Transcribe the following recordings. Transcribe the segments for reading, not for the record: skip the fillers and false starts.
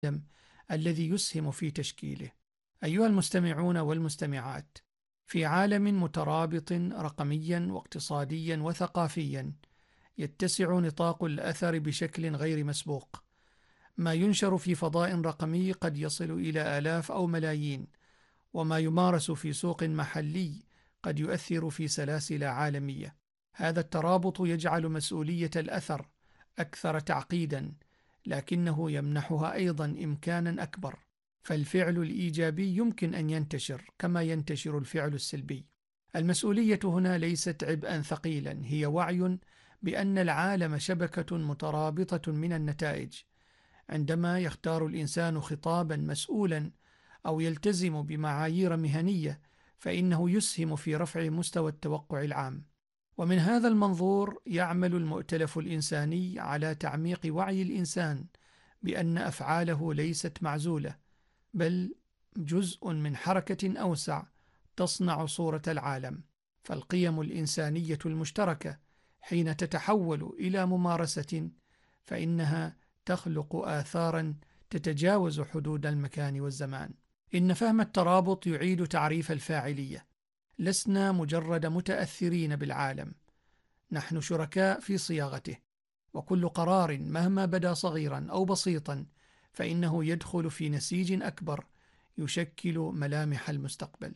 الذي يسهم في تشكيله. أيها المستمعون والمستمعات، في عالم مترابط رقميا واقتصاديا وثقافيا، يتسع نطاق الأثر بشكل غير مسبوق. ما ينشر في فضاء رقمي قد يصل إلى آلاف أو ملايين، وما يمارس في سوق محلي قد يؤثر في سلاسل عالمية. هذا الترابط يجعل مسؤولية الأثر أكثر تعقيدا، لكنه يمنحها أيضا إمكانا أكبر، فالفعل الإيجابي يمكن أن ينتشر كما ينتشر الفعل السلبي. المسؤولية هنا ليست عبئا ثقيلا، هي وعي بأن العالم شبكة مترابطة من النتائج. عندما يختار الإنسان خطابا مسؤولا أو يلتزم بمعايير مهنية، فإنه يسهم في رفع مستوى التوقع العام. ومن هذا المنظور يعمل المؤتلف الإنساني على تعميق وعي الإنسان بأن أفعاله ليست معزولة، بل جزء من حركة أوسع تصنع صورة العالم. فالقيم الإنسانية المشتركة حين تتحول إلى ممارسة فإنها تخلق آثارا تتجاوز حدود المكان والزمان. إن فهم الترابط يعيد تعريف الفاعلية. لسنا مجرد متأثرين بالعالم، نحن شركاء في صياغته، وكل قرار مهما بدا صغيرا أو بسيطا فإنه يدخل في نسيج أكبر يشكل ملامح المستقبل.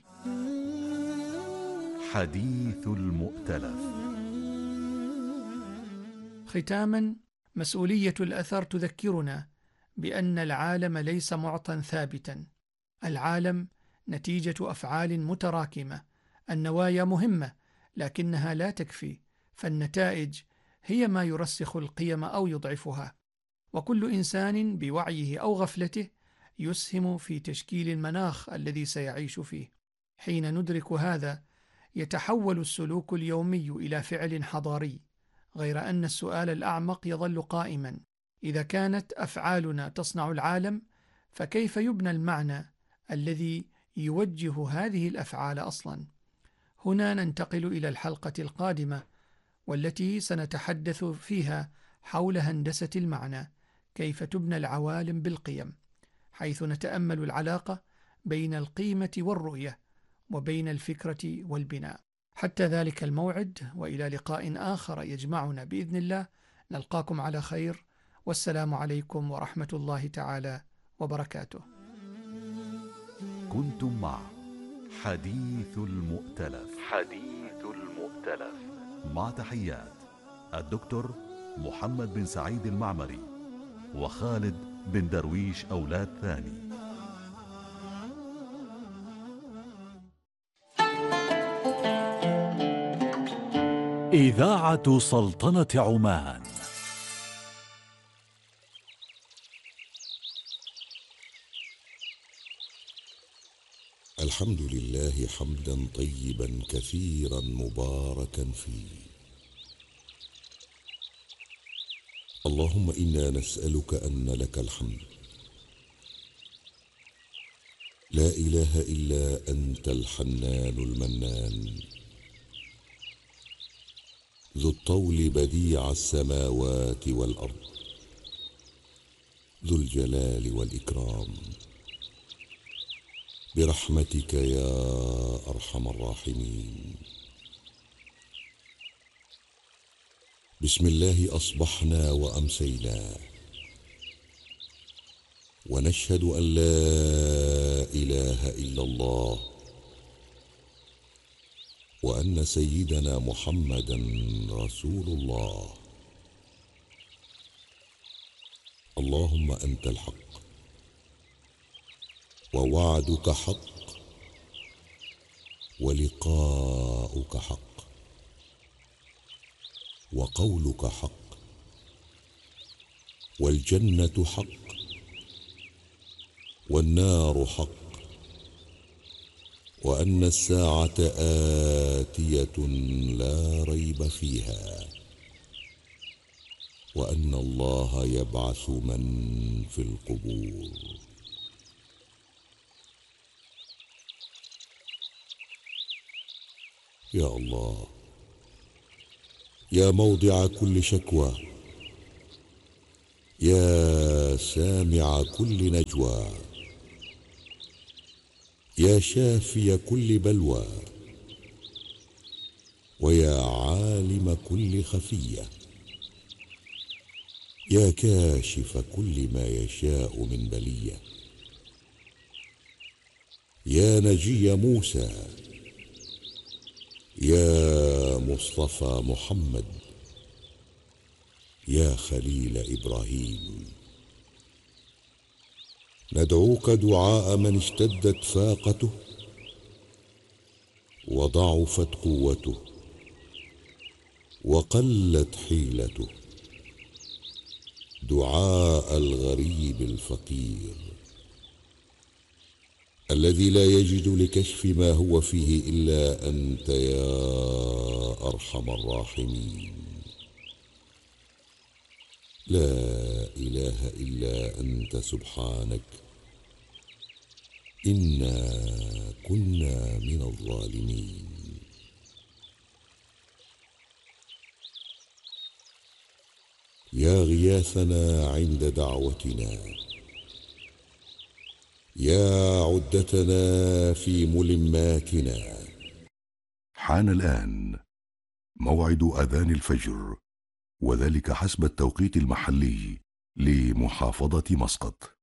حديث المؤتلف. ختاما، مسؤولية الأثر تذكرنا بأن العالم ليس معطى ثابتا، العالم نتيجة أفعال متراكمة. النوايا مهمة لكنها لا تكفي، فالنتائج هي ما يرسخ القيم أو يضعفها، وكل إنسان بوعيه أو غفلته يسهم في تشكيل المناخ الذي سيعيش فيه. حين ندرك هذا يتحول السلوك اليومي إلى فعل حضاري، غير أن السؤال الأعمق يظل قائما: إذا كانت أفعالنا تصنع العالم، فكيف يبنى المعنى الذي يوجه هذه الأفعال أصلا؟ هنا ننتقل إلى الحلقة القادمة، والتي سنتحدث فيها حول هندسة المعنى، كيف تبنى العوالم بالقيم، حيث نتأمل العلاقة بين القيمة والرؤية وبين الفكرة والبناء. حتى ذلك الموعد، وإلى لقاء آخر يجمعنا بإذن الله، نلقاكم على خير، والسلام عليكم ورحمة الله تعالى وبركاته. كنتم مع حديث المؤتلف. مع تحيات الدكتور محمد بن سعيد المعمري وخالد بن درويش أولاد ثاني. إذاعة سلطنة عمان. الحمد لله حمدا طيبا كثيرا مباركا فيه. اللهم إنا نسألك أن لك الحمد، لا إله إلا أنت الحنان المنان، ذو الطول بديع السماوات والأرض، ذو الجلال والإكرام، برحمتك يا أرحم الراحمين. بسم الله أصبحنا وأمسينا، ونشهد أن لا إله إلا الله، وأن سيدنا محمدا رسول الله. اللهم أنت الحق، ووعدك حق، ولقاؤك حق، وقولك حق، والجنة حق، والنار حق، وأن الساعة آتية لا ريب فيها، وأن الله يبعث من في القبور. يا الله، يا موضع كل شكوى، يا يا سامع كل نجوى، يا شافي كل بلوى، ويا عالم كل خفية، يا كاشف كل ما يشاء من بلية، يا نجي موسى، يا مصطفى محمد، يا خليل إبراهيم. ندعوك دعاء من اشتدت فاقته وضعفت قوته وقلت حيلته، دعاء الغريب الفقير الذي لا يجد لكشف ما هو فيه إلا أنت يا أرحم الراحمين. لا إله إلا أنت سبحانك، إنا كنا من الظالمين. يا غياثنا عند دعوتنا، يا عدتنا في ملماتنا. حان الآن موعد أذان الفجر، وذلك حسب التوقيت المحلي لمحافظة مسقط.